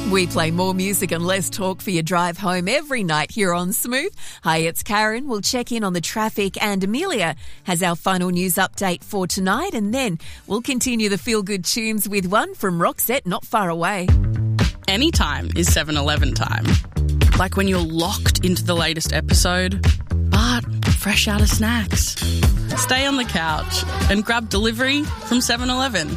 We play more music and less talk for your drive home every night here on Smooth. Hi, it's Karen. We'll check in on the traffic, and Amelia has our final news update for tonight, and then we'll continue the feel-good tunes with one from Roxette not far away. Anytime is 7-Eleven time. Like when you're locked into the latest episode, but fresh out of snacks. Stay on the couch and grab delivery from 7-Eleven.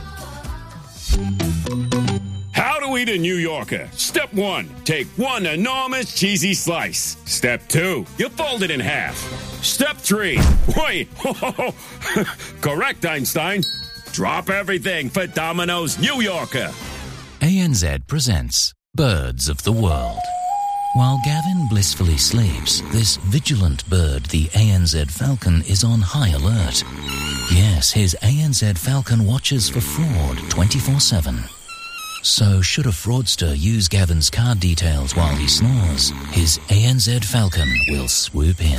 How to eat a New Yorker. Step 1, take one enormous cheesy slice. Step 2, you fold it in half. Step 3, wait, correct, Einstein. Drop everything for Domino's New Yorker. ANZ presents Birds of the World. While Gavin blissfully sleeps, this vigilant bird, the ANZ Falcon, is on high alert. Yes, his ANZ Falcon watches for fraud 24/7. So should a fraudster use Gavin's card details while he snores, his ANZ Falcon will swoop in.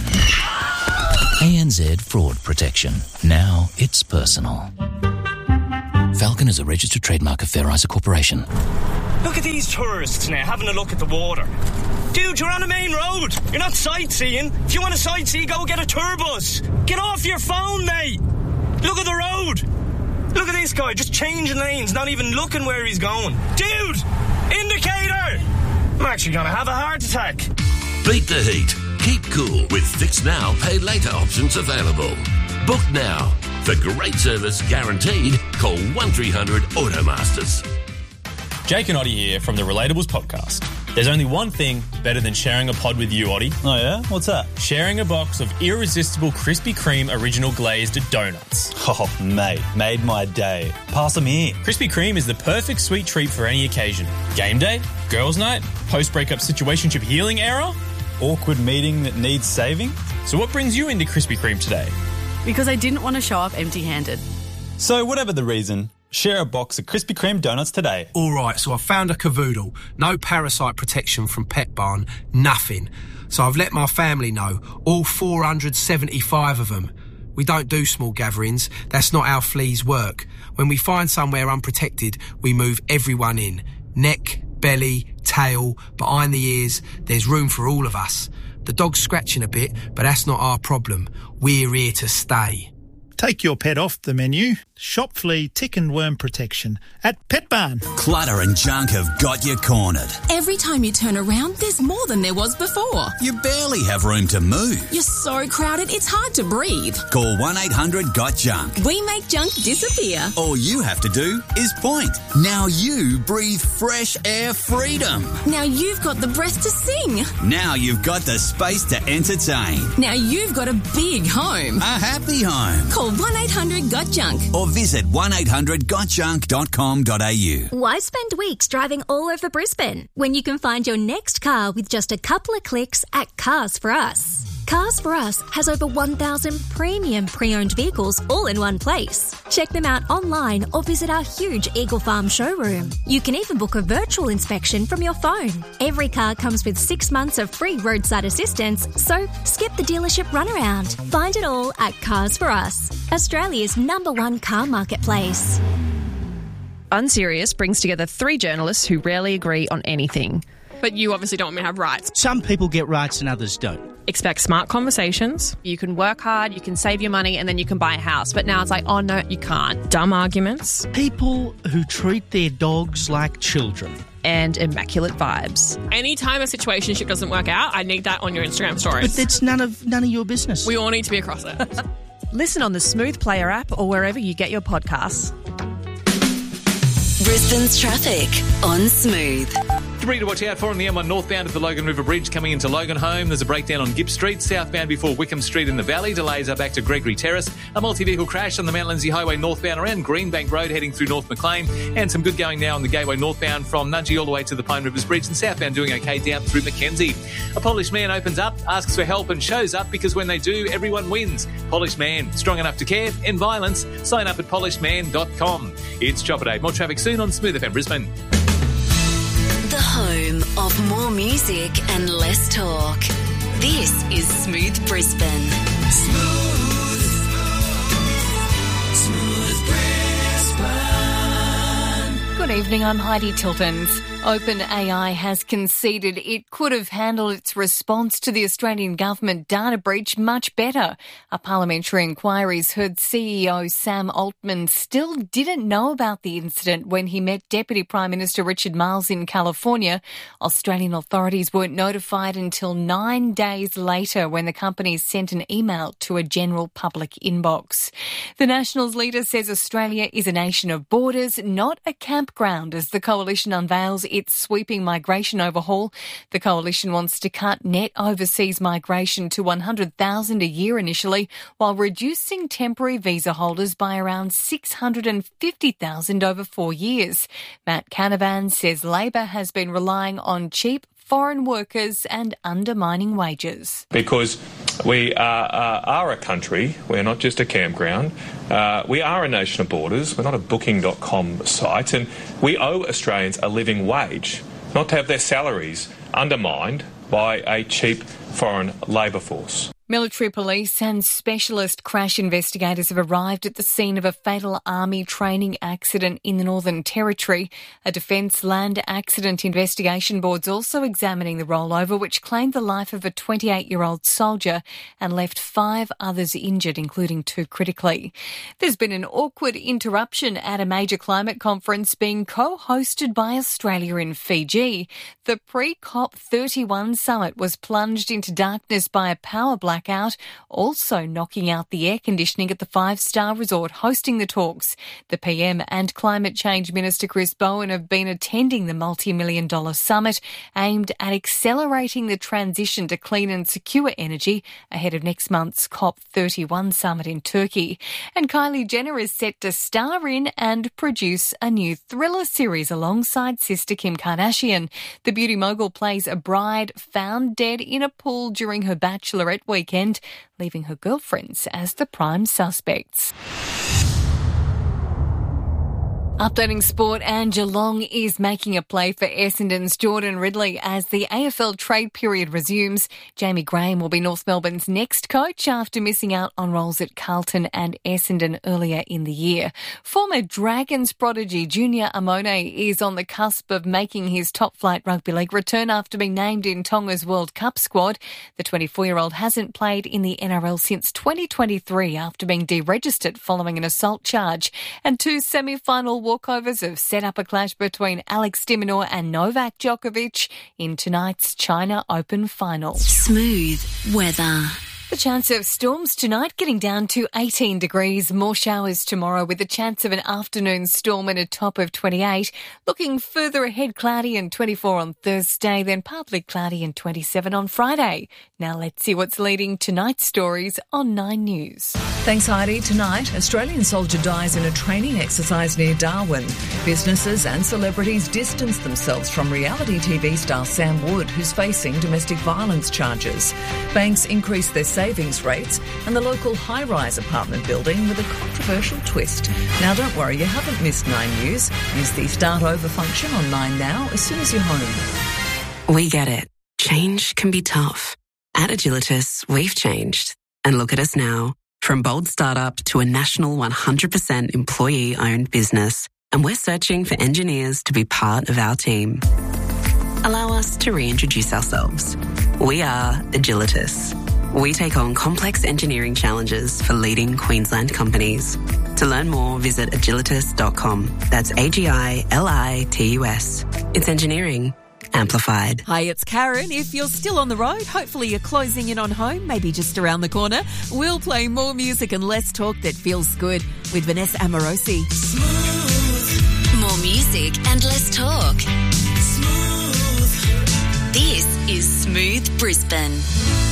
ANZ Fraud Protection. Now it's personal. Falcon is a registered trademark of Fair Isa Corporation. Look at these tourists now having a look at the water. Dude, you're on a main road. You're not sightseeing. If you want to sightsee, go get a tour bus. Get off your phone, mate. Look at the road. Look at this guy, just changing lanes, not even looking where he's going. Dude! Indicator! I'm actually going to have a heart attack. Beat the heat. Keep cool with Fix Now, Pay Later options available. Book now. For great service guaranteed, call 1300 Automasters. Jake and Oddie here from the Relatables podcast. There's only one thing better than sharing a pod with you, Oddie. Oh yeah? What's that? Sharing a box of irresistible Krispy Kreme original glazed donuts. Oh, mate, made my day. Pass them here. Krispy Kreme is the perfect sweet treat for any occasion. Game day, girls' night, post-breakup situationship healing era. Awkward meeting that needs saving. So what brings you into Krispy Kreme today? Because I didn't want to show up empty-handed. So whatever the reason, share a box of Krispy Kreme donuts today. All right, so I found a cavoodle. No parasite protection from Pet Barn, nothing. So I've let my family know, all 475 of them. We don't do small gatherings. That's not how fleas work. When we find somewhere unprotected, we move everyone in. Neck, belly, tail, behind the ears. There's room for all of us. The dog's scratching a bit, but that's not our problem. We're here to stay. Take your pet off the menu. Shop flea, tick and worm protection at Pet Barn. Clutter and junk have got you cornered. Every time you turn around, there's more than there was before. You barely have room to move. You're so crowded, it's hard to breathe. Call 1-800-GOT-JUNK. We make junk disappear. All you have to do is point. Now you breathe fresh air freedom. Now you've got the breath to sing. Now you've got the space to entertain. Now you've got a big home. A happy home. Call 1-800-GOT-JUNK. Or visit 1800gotjunk.com.au. Why spend weeks driving all over Brisbane when you can find your next car with just a couple of clicks at Cars For Us? Cars For Us has over 1,000 premium pre-owned vehicles all in one place. Check them out online or visit our huge Eagle Farm showroom. You can even book a virtual inspection from your phone. Every car comes with 6 months of free roadside assistance, so skip the dealership runaround. Find it all at Cars For Us, Australia's #1 car marketplace. Unserious brings together 3 journalists who rarely agree on anything. But you obviously don't want me to have rights. Some people get rights and others don't. Expect smart conversations. You can work hard, you can save your money, and then you can buy a house. But now it's like, oh no, you can't. Dumb arguments. People who treat their dogs like children. And immaculate vibes. Anytime a situationship doesn't work out, I need that on your Instagram stories. But that's none of your business. We all need to be across it. Listen on the Smooth Player app or wherever you get your podcasts. Brisbane's traffic on Smooth. Debris to watch out for on the M1 northbound at the Logan River Bridge coming into Logan Home. There's a breakdown on Gibbs Street, southbound before Wickham Street in the Valley. Delays are back to Gregory Terrace. A multi-vehicle crash on the Mount Lindsay Highway northbound around Greenbank Road heading through North Maclean. And some good going now on the Gateway northbound from Nudgee all the way to the Pine Rivers Bridge, and southbound doing okay down through Mackenzie. A Polish man opens up, asks for help and shows up because when they do, everyone wins. Polish Man, strong enough to care, end violence. Sign up at polishman.com. It's Chopper Day. More traffic soon on Smooth FM Brisbane. The home of more music and less talk. This is Smooth Brisbane. Smooth Brisbane. Good evening, I'm Heidi Tiltons. OpenAI has conceded it could have handled its response to the Australian government data breach much better. A parliamentary inquiry's heard CEO Sam Altman still didn't know about the incident when he met Deputy Prime Minister Richard Marles in California. Australian authorities weren't notified until 9 days later when the company sent an email to a general public inbox. The Nationals leader says Australia is a nation of borders, not a campground, as the coalition unveils its sweeping migration overhaul. The coalition wants to cut net overseas migration to 100,000 a year initially, while reducing temporary visa holders by around 650,000 over 4 years. Matt Canavan says Labor has been relying on cheap foreign workers and undermining wages. Because we are a country, we're not just a campground, we are a nation of borders, we're not a booking.com site, and we owe Australians a living wage, not to have their salaries undermined by a cheap foreign labour force. Military police and specialist crash investigators have arrived at the scene of a fatal army training accident in the Northern Territory. A Defence Land Accident Investigation Board's also examining the rollover, which claimed the life of a 28-year-old soldier and left 5 others injured, including 2 critically. There's been an awkward interruption at a major climate conference being co-hosted by Australia in Fiji. The pre-COP31 summit was plunged into darkness by a power blackout, also knocking out the air conditioning at the 5-star resort hosting the talks. The PM and Climate Change Minister Chris Bowen have been attending the multi-million-dollar summit aimed at accelerating the transition to clean and secure energy ahead of next month's COP31 summit in Turkey. And Kylie Jenner is set to star in and produce a new thriller series alongside sister Kim Kardashian. The beauty mogul plays a bride found dead in a pool during her bachelorette weekend, leaving her girlfriends as the prime suspects. Updating sport, and Geelong is making a play for Essendon's Jordan Ridley as the AFL trade period resumes. Jamie Graham will be North Melbourne's next coach after missing out on roles at Carlton and Essendon earlier in the year. Former Dragons prodigy Junior Amone is on the cusp of making his top-flight rugby league return after being named in Tonga's World Cup squad. The 24-year-old hasn't played in the NRL since 2023 after being deregistered following an assault charge. And 2 semi-final walkovers have set up a clash between Alex de Minaur and Novak Djokovic in tonight's China Open final. Smooth weather. The chance of storms tonight getting down to 18 degrees. More showers tomorrow with a chance of an afternoon storm and a top of 28. Looking further ahead, cloudy and 24 on Thursday, then partly cloudy and 27 on Friday. Now let's see what's leading tonight's stories on 9 News. Thanks, Heidi. Tonight, Australian soldier dies in a training exercise near Darwin. Businesses and celebrities distance themselves from reality TV star Sam Wood, who's facing domestic violence charges. Banks increase their savings rates, and the local high-rise apartment building with a controversial twist. Now, don't worry, you haven't missed 9 News. Use the Start Over function on 9 Now as soon as you're home. We get it. Change can be tough. At Agilitas, we've changed. And look at us now. From bold startup to a national 100% employee-owned business. And we're searching for engineers to be part of our team. Allow us to reintroduce ourselves. We are Agilitas. We take on complex engineering challenges for leading Queensland companies. To learn more, visit agilitas.com. That's AGILITUS. It's engineering amplified. Hi, it's Karen. If you're still on the road, hopefully you're closing in on home, maybe just around the corner. We'll play more music and less talk that feels good with Vanessa Amorosi. Smooth. More music and less talk. Smooth. This is Smooth Brisbane.